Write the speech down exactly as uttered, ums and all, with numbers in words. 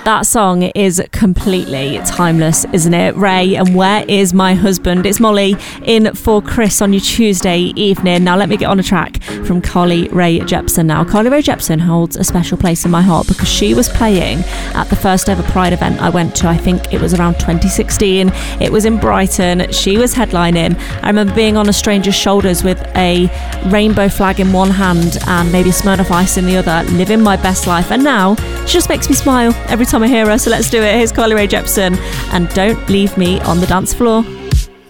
That song is completely timeless, isn't it? Ray and Where Is My Husband? It's Molly in for Chris on your Tuesday evening. Now let me get on a track from Carly Rae Jepsen now. Carly Rae Jepsen holds a special place in my heart because she was playing at the first ever Pride event I went to. I think it was around twenty sixteen. It was in Brighton. She was headlining. I remember being on a stranger's shoulders with a rainbow flag in one hand and maybe a Smirnoff Ice in the other, living my best life. And now she just makes me smile every time I hear her. So let's do it. Here's Carly Rae Jepsen and Don't Leave Me on the Dance Floor.